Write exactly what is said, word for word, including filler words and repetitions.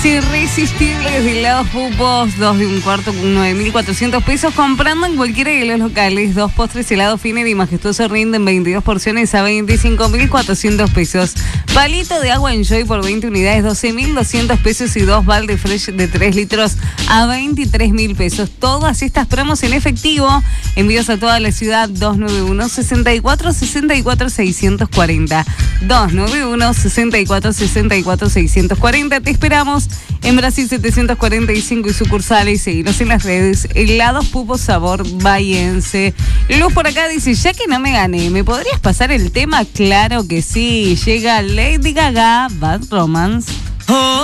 Irresistibles de helados pupos, dos de un cuarto con nueve mil cuatrocientos pesos. Comprando en cualquiera de los locales, dos postres helados finer y majestuoso rinden veintidós porciones a veinticinco mil cuatrocientos pesos. Palito de agua Enjoy por veinte unidades, doce mil doscientos pesos. Y dos balde fresh de tres litros a veintitrés mil pesos. Todas estas promos en efectivo. Envíos a toda la ciudad. Dos nueve uno, sesenta y cuatro, sesenta y cuatro, seiscientos cuarenta. dos nueve uno, sesenta y cuatro, sesenta y cuatro, seiscientos cuarenta. Te esperamos en Brasil setecientos cuarenta y cinco y sucursales. Seguinos en las redes. Helados pupos sabor bahiense. Luz por acá dice: ya que no me gané, ¿me podrías pasar el tema? Claro que sí. Llega Lady Gaga, Bad Romance. Oh.